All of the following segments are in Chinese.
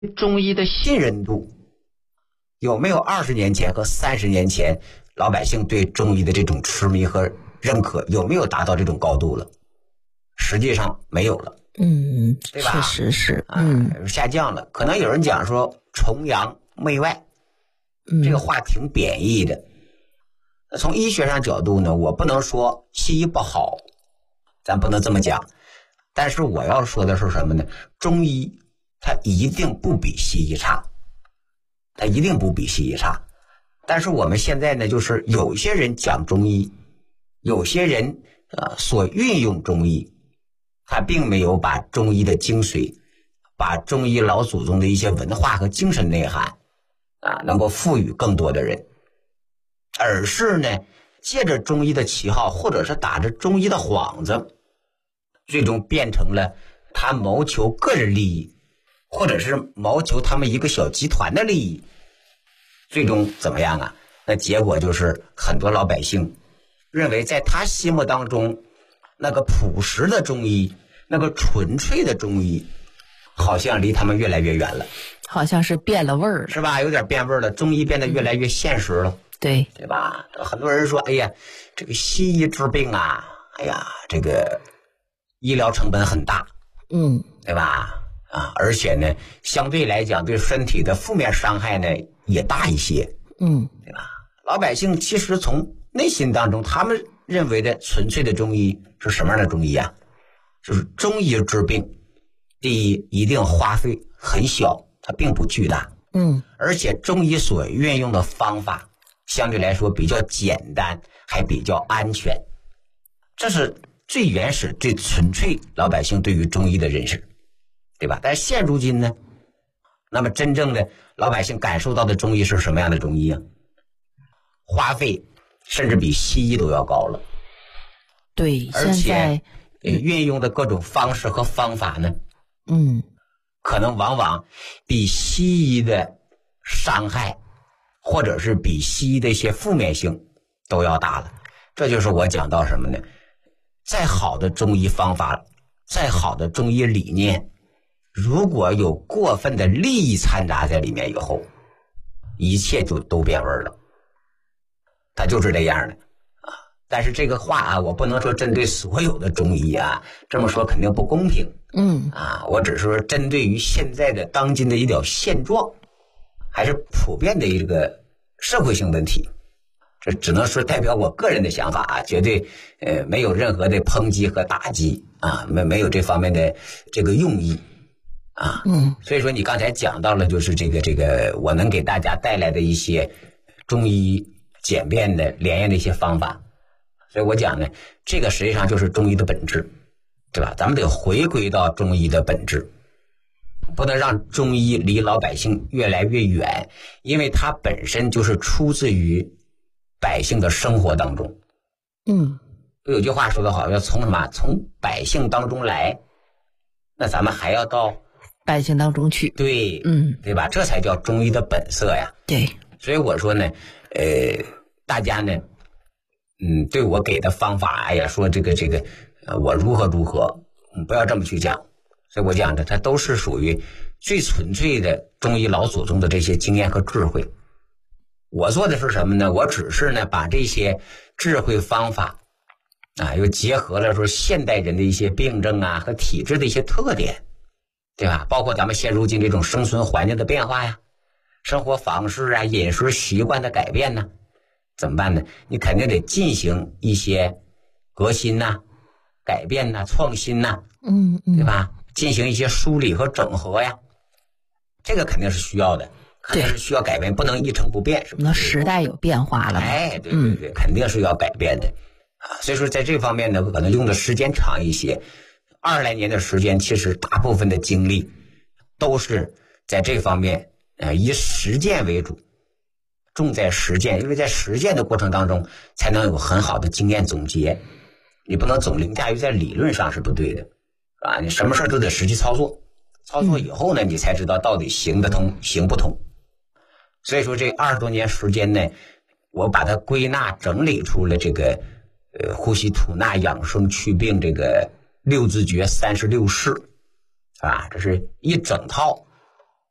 中医的信任度有没有20年前和30年前老百姓对中医的这种痴迷和认可有没有达到这种高度了？实际上没有了，对吧？ 确实是， 下降了。可能有人讲说崇洋媚外，这个话挺贬义的。从医学上角度呢，我不能说西医不好，咱不能这么讲。但是我要说的是什么呢？中医它一定不比西医差，它一定不比西医差。但是我们现在呢，就是有些人讲中医，有些人所运用中医，他并没有把中医的精髓，把中医老祖宗的一些文化和精神内涵能够赋予更多的人，而是呢借着中医的旗号，或者是打着中医的幌子，最终变成了他谋求个人利益，或者是谋求他们一个小集团的利益，最终怎么样啊？那结果就是很多老百姓认为在他心目当中，那个朴实的中医，那个纯粹的中医，好像离他们越来越远了， 好像是变了味儿了， 是吧？有点变味儿了，中医变得越来越现实了， 对吧？很多人说，哎呀，这个西医治病啊，哎呀，这个医疗成本很大，对吧？而且呢，相对来讲对身体的负面伤害呢也大一些，对吧？老百姓其实从内心当中，他们认为的纯粹的中医是什么样的中医啊？就是中医治病，第一一定花费很小，它并不巨大，而且中医所运用的方法相对来说比较简单，还比较安全，这是最原始最纯粹老百姓对于中医的认识，对吧？但是现如今呢，那么真正的老百姓感受到的中医是什么样的中医啊？花费甚至比西医都要高了， 对， 而且现在运用的各种方式和方法呢，可能往往比西医的伤害，或者是比西医的一些负面性都要大了。这就是我讲到什么呢？再好的中医方法，再好的中医理念，如果有过分的利益掺杂在里面以后，一切就都变味了，它就是这样的。但是这个话我不能说针对所有的中医这么说肯定不公平。我只是说针对于现在的当今的一点现状，还是普遍的一个社会性问题。这只能说代表我个人的想法绝对没有任何的抨击和打击没有这方面的这个用意所以说你刚才讲到了，就是这个我能给大家带来的一些中医简便的连验的一些方法。所以我讲呢，这个实际上就是中医的本质，对吧？咱们得回归到中医的本质，不能让中医离老百姓越来越远，因为它本身就是出自于百姓的生活当中。有句话说得好，要从什么？从百姓当中来，那咱们还要到百姓当中去。 对，对吧？这才叫中医的本色呀。 对， 所以我说呢，大家呢，对我给的方法，哎呀，说这个我如何，不要这么去讲。所以我讲的，它都是属于最纯粹的中医老祖宗的这些经验和智慧。我做的是什么呢？我只是呢把这些智慧方法又结合了说现代人的一些病症和体质的一些特点，对吧？包括咱们现如今这种生存环境的变化呀，生活方式饮食习惯的改变呢，怎么办呢？你肯定得进行一些革新改变创新对吧？进行一些梳理和整合呀，这个肯定是需要的，肯定是需要改变，不能一成不变，是不是？ 那时代有变化了嘛？ 对，肯定是要改变的所以说在这方面呢，可能用的时间长一些，20来年的时间，其实大部分的精力都是在这方面以实践为主，重在实践，因为在实践的过程当中才能有很好的经验总结，你不能总凌驾于在理论上，是不对的你什么事都得实际操作，操作以后呢，你才知道到底行得通行不通。所以说这20多年时间呢，我把它归纳整理出了这个呼吸吐纳养生祛病这个6字诀36式这是一整套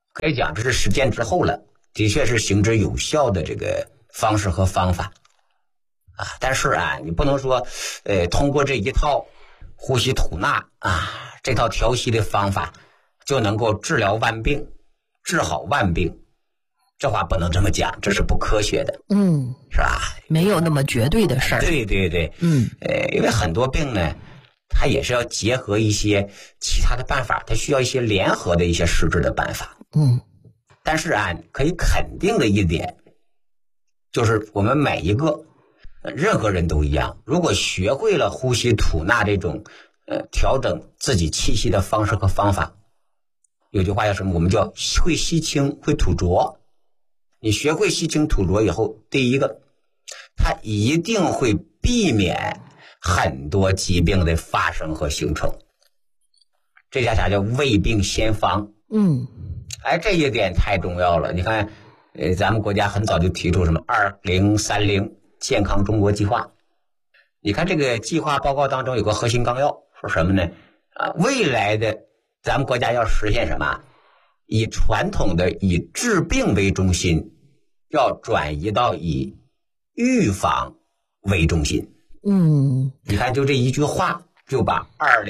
可以讲这是实践之后了，的确是行之有效的这个方式和方法啊。但是啊，你不能说通过这一套呼吸吐纳啊，这套调息的方法就能够治疗万病，治好万病。这话不能这么讲，这是不科学的。是吧？ 没有那么绝对的事儿。 对对对。因为很多病呢，它也是要结合一些其他的办法，它需要一些联合的一些实质的办法。但是啊，可以肯定的一点，就是我们每一个任何人都一样，如果学会了呼吸吐纳这种调整自己气息的方式和方法，有句话叫什么？我们叫会吸清，会吐浊。你学会吸清吐浊以后，第一个，它一定会避免很多疾病的发生和形成。这啥叫未病先防？这一点太重要了。你看，咱们国家很早就提出什么2030健康中国计划。你看这个计划报告当中有个核心纲要，说什么呢？未来的咱们国家要实现什么？以传统的以治病为中心，要转移到以预防为中心。你看就这一句话，就把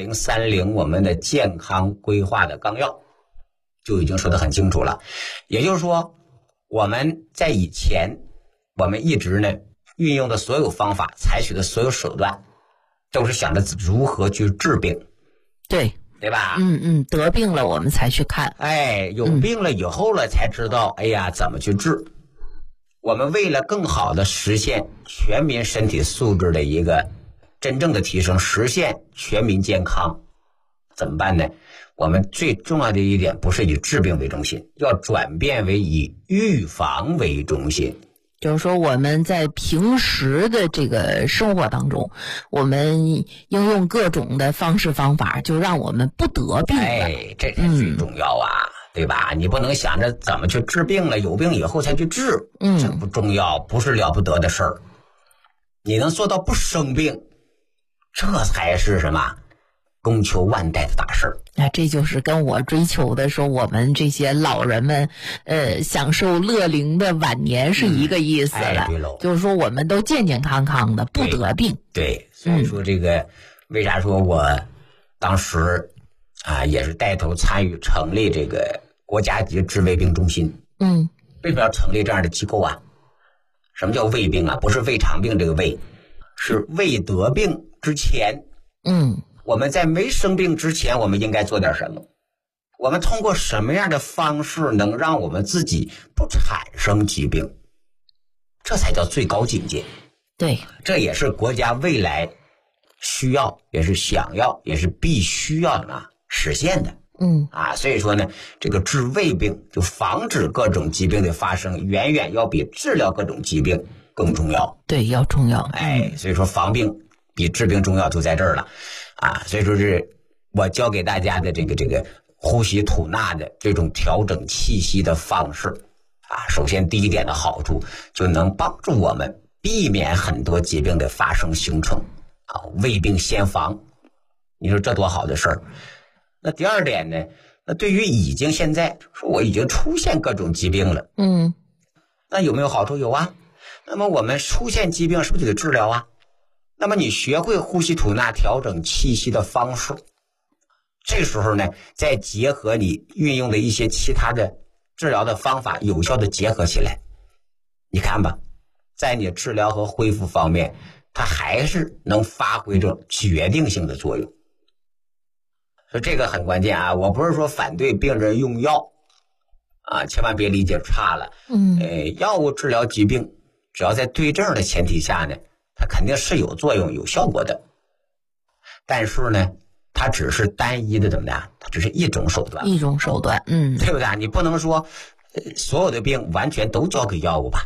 2030我们的健康规划的纲要就已经说得很清楚了。也就是说，我们在以前我们一直呢运用的所有方法，采取的所有手段，都是想着如何去治病。对吧？ 得病了我们才去看。 有病了以后了才知道，怎么去治。我们为了更好的实现全民身体素质的一个真正的提升，实现全民健康，怎么办呢？我们最重要的一点不是以治病为中心，要转变为以预防为中心。 就是说我们在平时的这个生活当中，我们应用各种的方式方法，就让我们不得病了。 这才最重要啊，对吧？你不能想着怎么去治病了，有病以后才去治，这不重要，不是了不得的事儿。你能做到不生病，这才是什么？功求万代的大事儿。 这就是跟我追求的说我们这些老人们享受乐龄的晚年是一个意思了。就是说我们都健健康康的，不得病。 对，所以说这个为啥说我当时也是带头参与成立这个国家级治胃病中心。为什么要成立这样的机构啊？什么叫胃病啊？不是胃肠病这个胃，是未得病之前。我们在没生病之前，我们应该做点什么？我们通过什么样的方式能让我们自己不产生疾病？这才叫最高境界。 对， 这也是国家未来需要，也是想要，也是必须要实现的。所以说呢，这个治胃病就防止各种疾病的发生，远远要比治疗各种疾病更重要。 对，要重要。 所以说防病比治病重要就在这儿了。所以说是我教给大家的这个呼吸吐纳的这种调整气息的方式首先第一点的好处就能帮助我们避免很多疾病的发生形成未病先防。你说这多好的事儿。那第二点呢，那对于现在说我已经出现各种疾病了，那有没有好处？有啊。那么我们出现疾病是不是就得治疗啊？那么你学会呼吸吐纳调整气息的方式，这时候呢，再结合你运用的一些其他的治疗的方法，有效的结合起来，你看吧，在你治疗和恢复方面，它还是能发挥着决定性的作用。所以这个很关键啊！我不是说反对病人用药千万别理解差了。药物治疗疾病，只要在对症的前提下呢，它肯定是有作用有效果的，但是呢它只是单一的怎么样？它只是一种手段，对不对？你不能说所有的病完全都交给药物吧。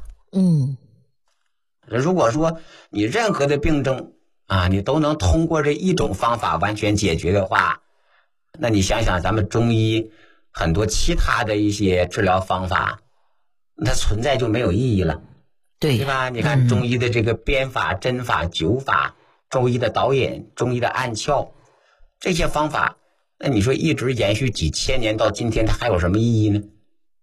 如果说你任何的病症你都能通过这一种方法完全解决的话，那你想想咱们中医很多其他的一些治疗方法，它存在就没有意义了。对吧？你看中医的这个鞭法、针法、灸法，中医的导引、中医的按窍，这些方法，那你说一直延续几千年到今天，它还有什么意义呢？